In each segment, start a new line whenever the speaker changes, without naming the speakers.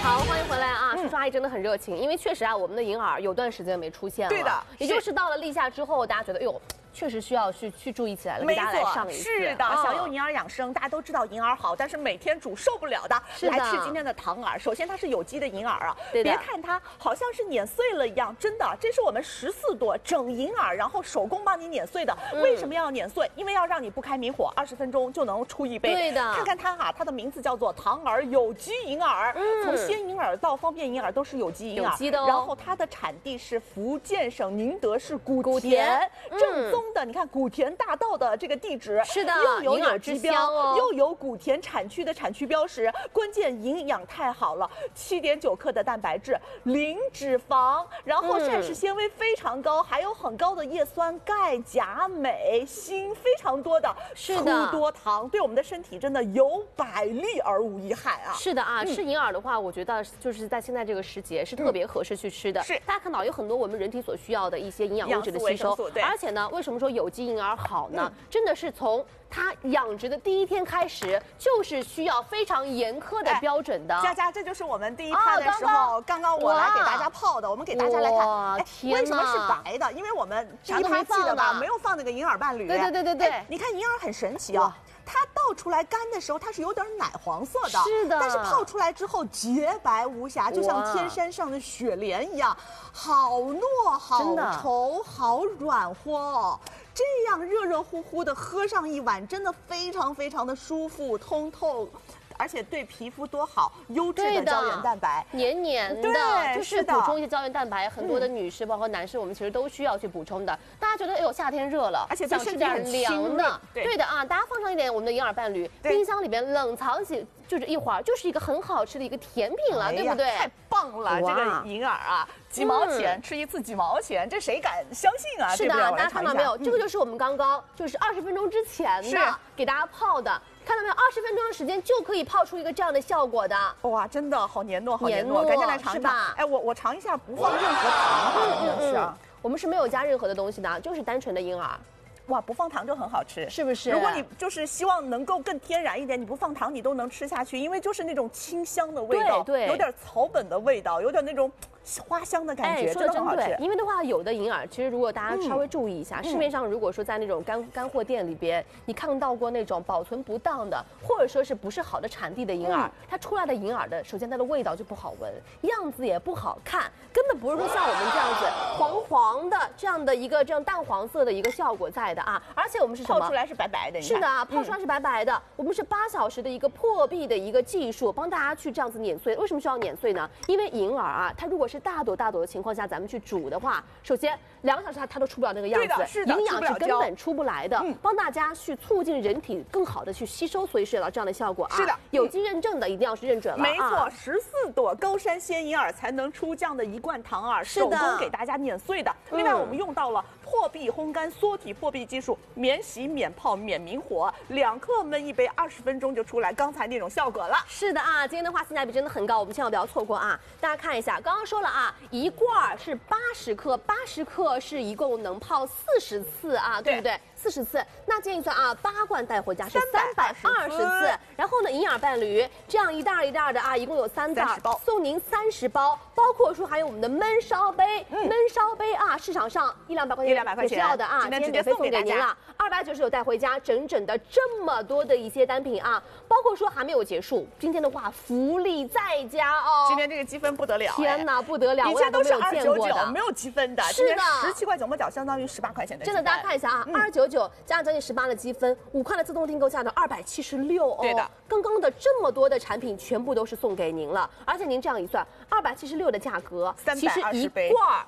好，欢迎回来啊！叔叔阿姨真的很热情，因为确实啊，我们的银耳有段时间没出现了。
对的，
也就是到了立夏之后，大家觉得，哎呦。确实需要去注意起来了，给大家来上一次。
是的，想用银耳养生，大家都知道银耳好，但是每天煮受不了的，来吃今天的糖耳。首先它是有机的银耳啊，别看它好像是碾碎了一样，真的，这是我们14朵整银耳，然后手工帮你碾碎的。为什么要碾碎？因为要让你不开明火，20分钟就能出一杯。
对的，
看看它哈，它的名字叫做糖耳有机银耳，从鲜银耳到方便银耳都是有机银耳，
有机的哦。
然后它的产地是福建省宁德市古田，正宗的，你看古田大道的这个地址
是的，
又有有机标
哦，
又有古田产区的产区标识，关键营养太好了，7.9克的蛋白质，0脂肪，然后膳食纤维非常高，还有很高的叶酸、钙、钾、镁、锌，非常多的粗多糖，对我们的身体真的有百利而无一害啊！
是的啊，吃银耳的话，我觉得就是在现在这个时节是特别合适去吃的。
是，
大家看到有很多我们人体所需要的一些营养物质的吸收，而且呢，为什么说有机银耳好呢？真的是从它养殖的第一天开始，就是需要非常严苛的标准的。
佳佳，这就是我们第一摊的时候，刚刚我来给大家泡的，我们给大家来看，为什么是白的？因为我们第一摊记得吧，没有放那个银耳伴侣。
对，
你看银耳很神奇啊。它倒出来干的时候，它是有点奶黄色的，
是的。
但是泡出来之后洁白无瑕，就像天山上的雪莲一样，好糯、好稠、好软和哦。这样热热乎乎的喝上一碗，真的非常非常的舒服、通透。而且对皮肤多好，优质的胶原蛋白，
黏黏的，就是补充一些胶原蛋白。很多的女士包括男士，我们其实都需要去补充的。大家觉得，哎呦，夏天热了，
而且
想吃点凉的，对的啊，大家放上一点我们的银耳伴侣，冰箱里边冷藏起，就是一会儿，就是一个很好吃的一个甜品了，对不对？
太棒了，这个银耳啊，几毛钱吃一次几毛钱，这谁敢相信啊？
是的，大家看到没有？这个就是我们刚刚就是20分钟之前的给大家泡的。看到没有，20分钟的时间就可以泡出一个这样的效果的。
哇，真的好黏糯，好黏糯，赶紧来尝一尝。哎，我尝一下，不放任何糖，是啊，
我们是没有加任何的东西的，就是单纯的银耳。
哇，不放糖就很好吃，
是不是？
如果你就是希望能够更天然一点，你不放糖你都能吃下去，因为就是那种清香的味道，
对，
有点草本的味道，有点那种花香的感觉，
说的真
好吃。
因为的话，有的银耳其实如果大家稍微注意一下，市面上如果说在那种干货店里边，你看到过那种保存不当的，或者说是不是好的产地的银耳，它出来的银耳的，首先它的味道就不好闻，样子也不好看，根本不是说像我们这样子黄黄的这样的一个这样淡黄色的一个效果在的啊。而且我们是什么？
泡出来是白白的，
是的，泡出来是白白的。我们是8小时的一个破壁的一个技术，帮大家去这样子碾碎。为什么需要碾碎呢？因为银耳啊，它如果是大朵大朵的情况下，咱们去煮的话，首先2个小时它都出不了那个样子，营养是根本出不来的。帮大家去促进人体更好的去吸收，所以是有这样的效果啊。
是的，
有机认证的一定要是认准了。
没错，14朵高山鲜银耳才能出这样的一罐糖耳，手工给大家碾碎的。另外，我们用到了破壁烘干缩体破壁技术，免洗、免泡、免明火，2克焖一杯，20分钟就出来刚才那种效果了。
是的啊，今天的话性价比真的很高，我们千万不要错过啊！大家看一下，刚刚说了啊，一罐是80克，80克是一共能泡40次啊，对不对？40次，那建议算啊，8罐带回家是320次。然后呢，营养伴侣这样一袋一袋的啊，一共有3袋，送您30包，包括说还有我们的焖烧杯，焖烧杯啊，市场上100-200块钱也是要的啊，今天免费送给您了，299带回家，整整的这么多的一些单品啊，包括说还没有结束，今天的话福利再加哦，
今天这个积分不得了，
天哪，不得了，
以前都是
299，
没有积分的，
是的
，17块9毛角相当于18块钱的，
真的，大家看一下啊，299。加上将近18的积分，5块的自动订购价的276哦。
对的，
刚刚的这么多的产品全部都是送给您了，而且您这样一算，276的价格，其实一罐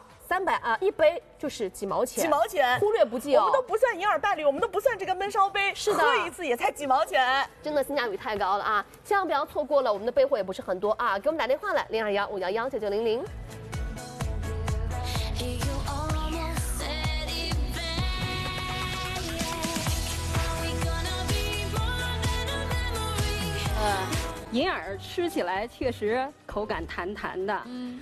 1杯就是几毛钱，忽略不计哦。
我们都不算银耳伴侣，我们都不算这个焖烧杯，
是的，
喝一次也才几毛钱，
真的性价比太高了啊！千万不要错过了，我们的备货也不是很多啊，给我们打电话来0215119900。
银耳吃起来确实口感弹弹的，